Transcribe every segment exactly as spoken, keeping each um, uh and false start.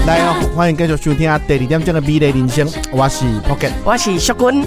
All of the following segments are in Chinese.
来哦，欢迎继续收听第二点钟的美丽人生，我是 Pocket， 我是淑君。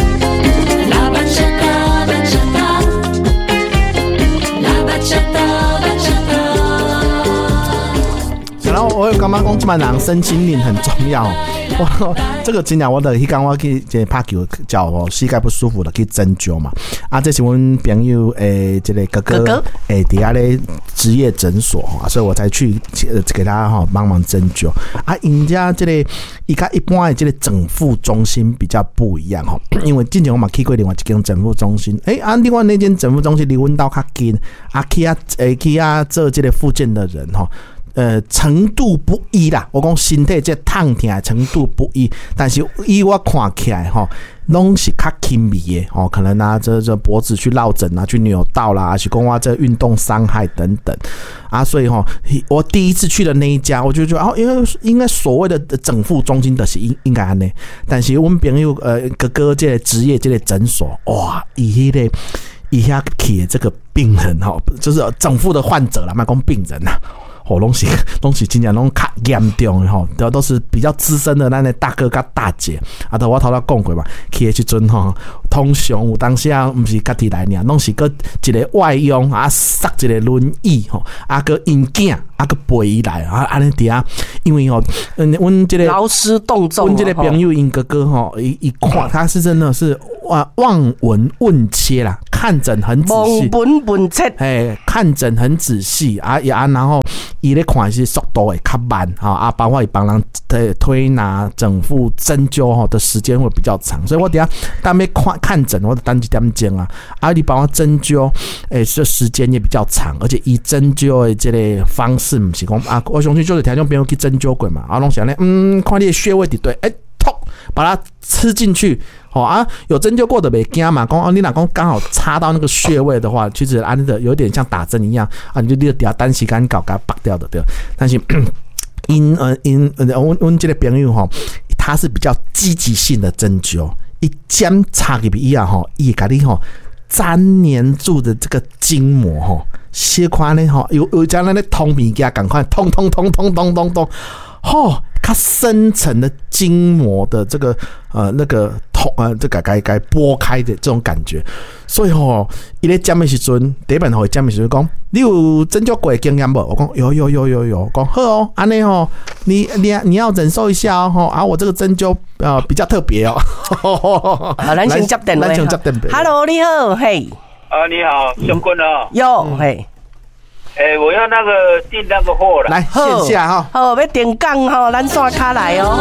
然后我有感觉讲，这班人身心灵很重要。我这个真正我的迄天我去这拍球，脚哦膝盖不舒服的去针灸嘛。啊，这是我朋友诶，这个哥哥哥诶，底下咧职业诊所啊，所以我才去给他哈帮忙针灸。啊，人家这个伊甲一般的这个整复中心比较不一样哈，因为之前我嘛去过另外一间整复中心，诶、欸、啊，另外那间整复中心离阮家较近，啊去啊诶去啊做这个复健的人哈。呃，程度不一啦。我讲身体这痛痛的程度不一，但是以我看起来吼，拢是较轻微的哦。可能啊，这这脖子去落枕啊，去扭到啦，还是讲我这运动伤害等等啊。所以吼，我第一次去的那一家，我就觉得哦，因为应该所谓的整复中心的是应应该安尼，但是我们朋友呃哥哥这个职业这个诊所，哇，以迄个以下去的这个病人吼，就是整复的患者啦，莫讲病人啦。哦，拢是拢是真正拢较严重的吼，都都是比较资深的咱的大哥甲大姐。啊，都我头头讲过嘛，去的时阵吼，通常有当时啊，毋是家己来尔，拢是个一个外佣啊，塞一个轮椅吼，啊个因囝啊个陪伊来啊，安尼伫啊，因为吼，嗯，阮这个劳师动众， 阮这个朋友因哥哥吼，伊伊看他是真的是望望闻问切啦，看诊很仔细， 望闻问切， 哎，看诊很仔细啊啊，然后。伊咧看是速度会较慢哈啊，包括伊帮人推推拿、整复、针灸吼的时间会比较长，所以我等下当要看看诊，我就等一点钟啊。啊，你帮我针灸，诶、欸，这时间也比较长，而且以针灸的这个方式，不是讲啊，我相信就是听众朋友去针灸过嘛，啊，拢想咧，嗯，看你的穴位伫对，诶、欸，突把它吃进去。哦啊，有针灸过的袂惊嘛？讲哦，你若讲刚好插到那个穴位的话，其实安的有点像打针一样啊，你就你就底下单时间搞给它拔掉的对。但是因呃因呃，我我这个朋友吼，他是比较积极性的针灸，一针插入去以后吼，伊甲你吼粘黏住的这个筋膜吼，小可呢吼，有有将咱咧通物件赶快通通通通通通通，吼。它深层的筋膜的这个呃那个通呃这个该该拨开的这种感觉，所以吼，伊咧讲的时阵，第一本吼讲的时阵讲，你有针灸过的经验无？我讲有有有有有，讲好哦，安尼吼，你你你要忍受一下哦，啊，我这个针灸呃比较特别哦。 好，咱先接电话。 咱先接电话。 Hello， 你好，嘿。 啊，你好，兄弟啊。 有，嘿。 哎、欸，我要那个订那个货了。 来线下哈， 好，要订港哈，咱线卡来哦。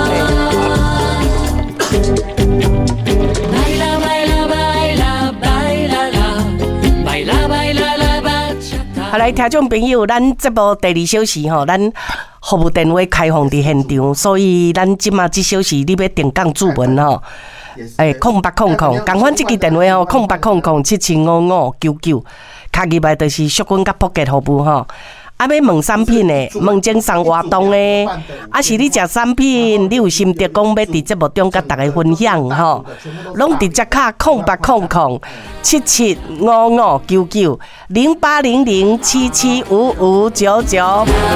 好，来听众朋友，咱这部第二小时吼，咱服务电话开放伫现场，所以咱即马这小时你要订港注文吼。诶，空八空空，共款这支电话吼，空八空空七七五五九九，卡入来就是淑君甲普吉服务吼。啊，要问产品的，问精送活动的，啊是你食产品，你有心得讲要伫节目中甲大家分享吼，拢直接卡空八空空七七五五九九零八零零七七五五九九。